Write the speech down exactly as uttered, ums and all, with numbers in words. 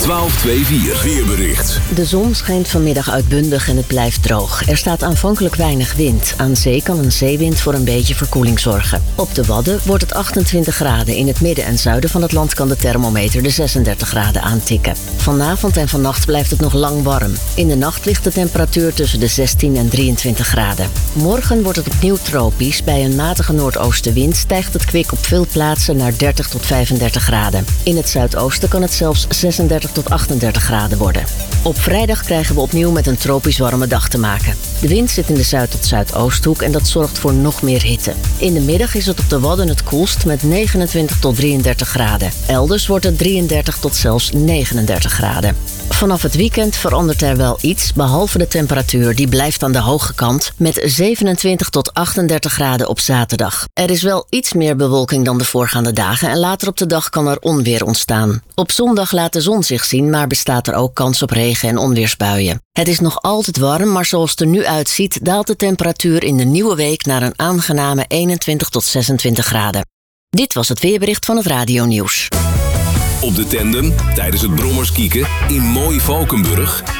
twaalf vierentwintig weerbericht. De zon schijnt vanmiddag uitbundig en het blijft droog. Er staat aanvankelijk weinig wind. Aan zee kan een zeewind voor een beetje verkoeling zorgen. Op de Wadden wordt het achtentwintig graden. In het midden en zuiden van het land kan de thermometer de zesendertig graden aantikken. Vanavond en vannacht blijft het nog lang warm. In de nacht ligt de temperatuur tussen de zestien en drieëntwintig graden. Morgen wordt het opnieuw tropisch. Bij een matige noordoostenwind stijgt het kwik op veel plaatsen naar dertig tot vijfendertig graden. In het zuidoosten kan het zelfs zesendertig tot achtendertig graden worden. Op vrijdag krijgen we opnieuw met een tropisch warme dag te maken. De wind zit in de zuid- tot zuidoosthoek en dat zorgt voor nog meer hitte. In de middag is het op de Wadden het koelst met negenentwintig tot drieëndertig graden. Elders wordt het drieëndertig tot zelfs negenendertig graden. Vanaf het weekend verandert er wel iets, behalve de temperatuur. Die blijft aan de hoge kant met zevenentwintig tot achtendertig graden op zaterdag. Er is wel iets meer bewolking dan de voorgaande dagen en later op de dag kan er onweer ontstaan. Op zondag laat de zon zich zien, maar bestaat er ook kans op regen- en onweersbuien. Het is nog altijd warm, maar zoals het er nu uitziet daalt de temperatuur in de nieuwe week naar een aangename eenentwintig tot zesentwintig graden. Dit was het weerbericht van het Radio Nieuws. Op de tandem, tijdens het brommerskieken in mooi Valkenburg,